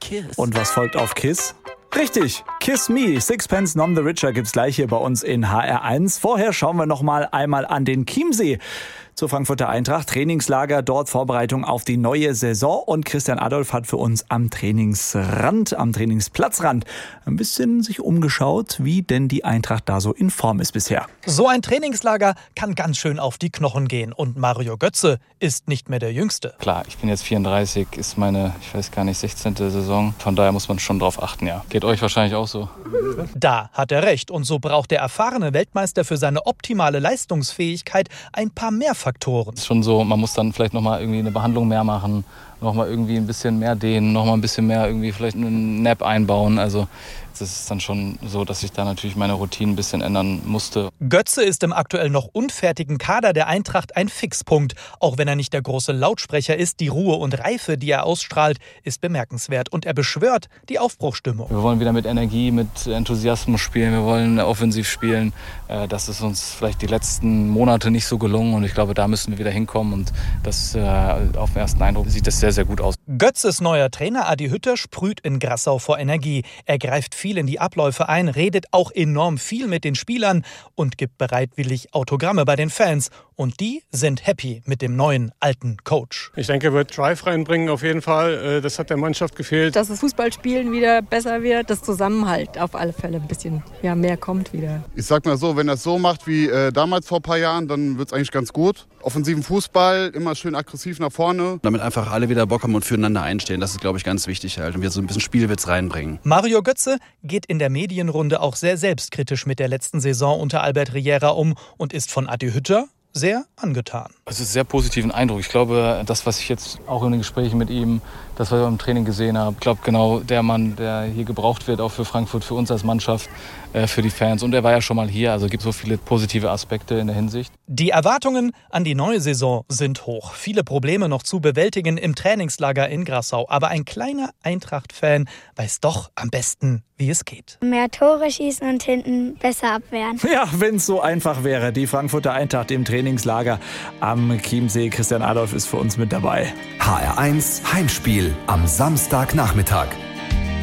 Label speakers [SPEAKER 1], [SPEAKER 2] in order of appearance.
[SPEAKER 1] Kiss.
[SPEAKER 2] Und was folgt auf Kiss? Richtig, Kiss Me, Sixpence None the Richer gibt's gleich hier bei uns in HR1. Vorher schauen wir noch mal einmal an den Chiemsee zur Frankfurter Eintracht. Trainingslager, dort Vorbereitung auf die neue Saison. Und Christian Adolf hat für uns am Trainingsplatzrand ein bisschen sich umgeschaut, wie denn die Eintracht da so in Form ist bisher.
[SPEAKER 3] So ein Trainingslager kann ganz schön auf die Knochen gehen. Und Mario Götze ist nicht mehr der Jüngste.
[SPEAKER 4] Klar, ich bin jetzt 34, ist meine, 16. Saison. Von daher muss man schon drauf achten, ja. Geht euch wahrscheinlich auch so.
[SPEAKER 3] Da hat er recht. Und so braucht der erfahrene Weltmeister für seine optimale Leistungsfähigkeit ein paar mehr Faktoren.
[SPEAKER 4] Es ist schon so, man muss dann vielleicht nochmal irgendwie eine Behandlung mehr machen, nochmal irgendwie ein bisschen mehr dehnen, nochmal ein bisschen mehr irgendwie vielleicht einen Nap einbauen. Also das ist dann schon so, dass ich da natürlich meine Routine ein bisschen ändern musste.
[SPEAKER 3] Götze ist im aktuell noch unfertigen Kader der Eintracht ein Fixpunkt. Auch wenn er nicht der große Lautsprecher ist, die Ruhe und Reife, die er ausstrahlt, ist bemerkenswert. Und er beschwört die Aufbruchsstimmung.
[SPEAKER 4] Wir wollen wieder mit Energie, mit Enthusiasmus spielen. Wir wollen offensiv spielen. Das ist uns vielleicht die letzten Monate nicht so gelungen. Und ich glaube, da müssen wir wieder hinkommen. Und das auf den ersten Eindruck sieht das sehr, sehr gut aus.
[SPEAKER 3] Götzes neuer Trainer Adi Hütter sprüht in Grassau vor Energie. Er greift viel in die Abläufe ein, redet auch enorm viel mit den Spielern und gibt bereitwillig Autogramme bei den Fans. Und die sind happy mit dem neuen, alten Coach.
[SPEAKER 5] Ich denke, er wird Drive reinbringen auf jeden Fall. Das hat der Mannschaft gefehlt.
[SPEAKER 6] Dass das Fußballspielen wieder besser wird, das Zusammenhalt auf alle Fälle ein bisschen mehr kommt wieder.
[SPEAKER 7] Ich sag mal so, wenn er es so macht wie damals vor ein paar Jahren, dann wird es eigentlich ganz gut. Offensiven Fußball, immer schön aggressiv nach vorne.
[SPEAKER 8] Damit einfach alle wieder Bock haben und füreinander einstehen. Das ist, glaube ich, ganz wichtig halt. Und wir so ein bisschen Spielwitz reinbringen.
[SPEAKER 3] Mario Götze geht in der Medienrunde auch sehr selbstkritisch mit der letzten Saison unter Albert Riera um und ist von Adi Hütter sehr angetan.
[SPEAKER 4] Es ist ein sehr positiven Eindruck. Ich glaube, das, was ich jetzt auch in den Gesprächen mit ihm, das, was ich im Training gesehen habe, ich glaube, genau der Mann, der hier gebraucht wird, auch für Frankfurt, für uns als Mannschaft, für die Fans. Und er war ja schon mal hier, also es gibt so viele positive Aspekte in der Hinsicht.
[SPEAKER 3] Die Erwartungen an die neue Saison sind hoch. Viele Probleme noch zu bewältigen im Trainingslager in Grassau. Aber ein kleiner Eintracht-Fan weiß doch am besten, wie es geht.
[SPEAKER 9] Mehr Tore schießen und hinten besser abwehren.
[SPEAKER 2] Ja, wenn es so einfach wäre. Die Frankfurter Eintracht im Trainingslager am Chiemsee. Christian Adolf ist für uns mit dabei.
[SPEAKER 10] HR1 Heimspiel am Samstagnachmittag.